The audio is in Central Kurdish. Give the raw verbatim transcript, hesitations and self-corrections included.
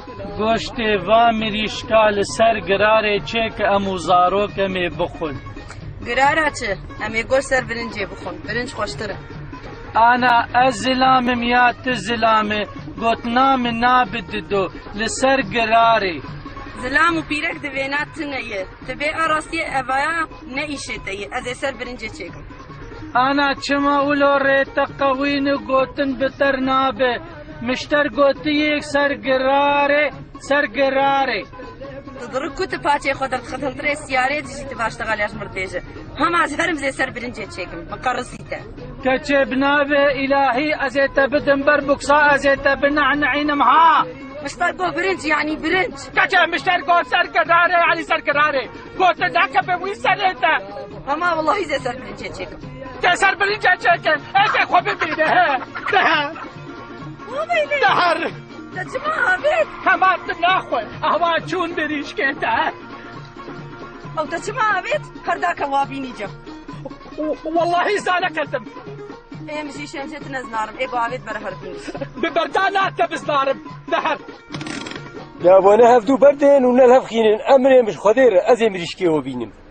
گۆشتێ وا مریشکا لەسەر گرارێ چێ کە ئەموو زارۆکەمێ بخۆن. گرارە چ؟ ئەمێ گۆشت سەر برنجێ بخۆن، برنج خۆشترە. ئانا ئەس زلامم یا ت زلامێ گوتنا من نابددۆ لەسەر گرارێ. زلام و پیرەک دەوێنات تنەیە، دەبێ ئاڕاستیە ئەڤایە نەئیشێتەیە، ئەزێ سەر برنجێ چێکم. ئانا چما ئولۆ ڕێتە قەوین و گوتن بتەر نابێ، مشتەر گوتیەک سەر گرارێ سەر گرارێ. دڕک کوتە پاچێ خۆ دەخەتەڵترێ سیارێ دژیتە باشتەغالیاش مردێژە. هەماز هەرم زێ سەر برنجێ چێکم، بەقەڕسیتە. کەچێ بنابێ ئیلاهی ئەزێتە بدم بەر بوکسا ئەزێتە بنەعنەعینم ها. مشتەر گۆ برنج یعنی برنج. کەچێ مشتەر گۆ سەر گرارێ یعنی سەر گرارێ. گۆتە داکە بە وی سەرێتە. هەما وەڵڵاهی زێ سەر برنجێ چێکم. تێ سەر برنجێ چێکن، ئێکێ خۆ ببینێ هێ. دەهە. دەهەر. دەچما ئابێت. هەمان ناخۆی ئەوا چوون بریشکێتە. ئەو دەچما ئابێت هەرداکە وا بینیجە. وەڵڵاهی زانەکەتم. ئێمەشی شێنجێت نەزنارم، ئێ بۆ ئاوێت بەرە هەربوو. ببەردا ناتە بزنارم. دەهەر. لابۆنە هەفتوو بەردێن و نەلهەفخینن ئەمرێ مش خۆدێرە ئەزێ مریشکێوە بینم.